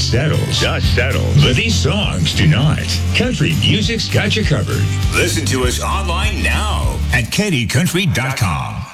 dust settles. But these songs do not. Country music's got you covered. Listen to us online now at KDCountry.com.